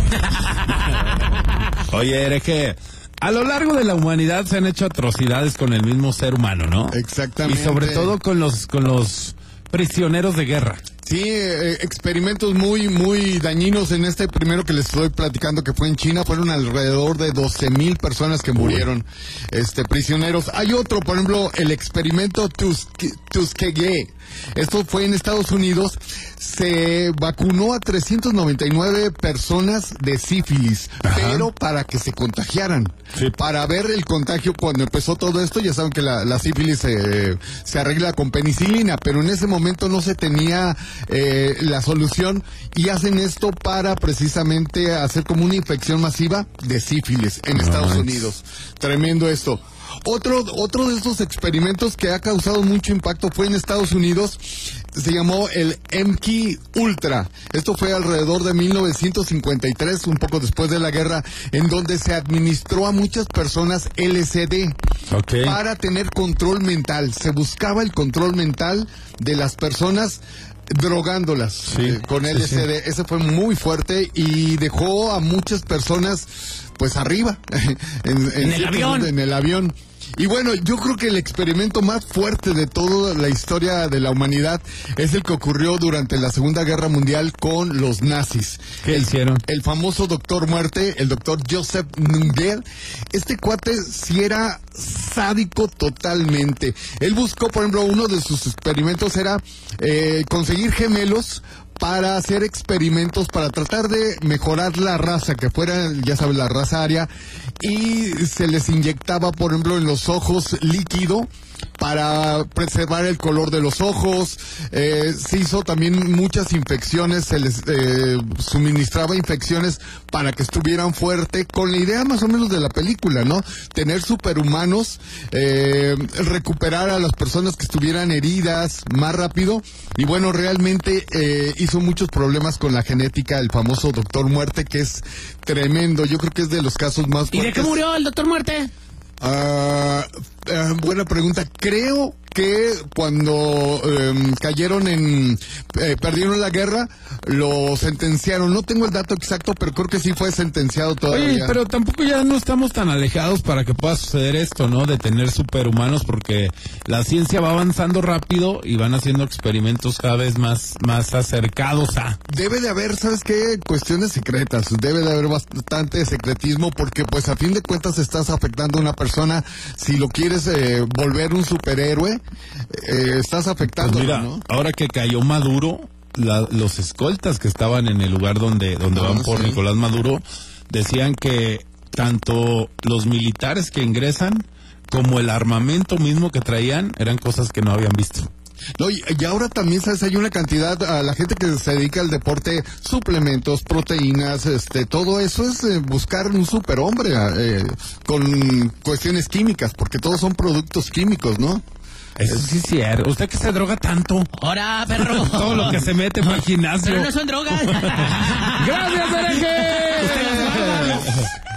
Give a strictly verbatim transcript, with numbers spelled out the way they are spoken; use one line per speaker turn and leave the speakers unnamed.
Oye, hereje, a lo largo de la humanidad se han hecho atrocidades con el mismo ser humano, ¿no?
Exactamente.
Y sobre todo con los, con los prisioneros de guerra.
Sí, eh, experimentos muy, muy dañinos. En este primero que les estoy platicando, que fue en China, fueron alrededor de doce mil personas que murieron, este, prisioneros. Hay otro, por ejemplo, el experimento Tuskegee. Tuskegee. Esto fue en Estados Unidos. Se vacunó a trescientas noventa y nueve personas de sífilis, Ajá. pero para que se contagiaran. Sí. Para ver el contagio cuando empezó todo esto. Ya saben que la, la sífilis se, se arregla con penicilina, pero en ese momento no se tenía eh, la solución, y hacen esto para precisamente hacer como una infección masiva de sífilis en Estados
Nice.
Unidos. Tremendo esto. Otro, otro de estos experimentos que ha causado mucho impacto fue en Estados Unidos. Se llamó el M K Ultra. Esto fue alrededor de mil novecientos cincuenta y tres, un poco después de la guerra, en donde se administró a muchas personas L S D okay. para tener control mental. Se buscaba el control mental de las personas drogándolas sí, eh, con L S D. Sí, sí. Ese fue muy fuerte y dejó a muchas personas pues arriba en, en,
en el avión
en el avión. Y bueno, yo creo que el experimento más fuerte de toda la historia de la humanidad es el que ocurrió durante la Segunda Guerra Mundial con los nazis.
¿Qué
el,
hicieron?
El famoso doctor muerte, el doctor Joseph Mengele. Este cuate sí era sádico totalmente. Él buscó, por ejemplo, uno de sus experimentos era eh, conseguir gemelos para hacer experimentos para tratar de mejorar la raza, que fuera, ya sabes, la raza aria, y se les inyectaba, por ejemplo, en los ojos líquido para preservar el color de los ojos. Eh, se hizo también muchas infecciones, se les eh, suministraba infecciones para que estuvieran fuertes, con la idea más o menos de la película, ¿no? Tener superhumanos, eh, recuperar a las personas que estuvieran heridas más rápido, y bueno, realmente eh, hizo muchos problemas con la genética, el famoso doctor muerte, que es tremendo. Yo creo que es de los casos más fuertes.
¿Y de qué murió el doctor muerte?
Uh, uh, buena pregunta. Creo que cuando um, cayeron en... Eh, perdieron la guerra, lo sentenciaron. No tengo el dato exacto, pero creo que sí fue sentenciado todavía.
Oye, pero tampoco ya no estamos tan alejados para que pueda suceder esto, ¿no? De tener superhumanos, porque la ciencia va avanzando rápido y van haciendo experimentos cada vez más, más acercados a...
Debe de haber, ¿sabes qué? Cuestiones secretas. Debe de haber bastante secretismo, porque pues a fin de cuentas estás afectando a una persona. Si lo quieres eh, volver un superhéroe, eh, estás afectando, pues mira, ¿no?
Ahora que cayó Maduro, la, los escoltas que estaban en el lugar donde, donde ah, van por sí. Nicolás Maduro, decían que tanto los militares que ingresan como el armamento mismo que traían eran cosas que no habían visto.
No, y, y ahora también, ¿sabes? Hay una cantidad, a la gente que se dedica al deporte, suplementos, proteínas, este, todo eso es eh, buscar un superhombre eh, con cuestiones químicas, porque todos son productos químicos, ¿no?
Eso sí es cierto. ¿Usted que se droga tanto?
¡Hora, perro!
Todo lo que se mete para el gimnasio.
Pero no son drogas.
¡Gracias, hereje!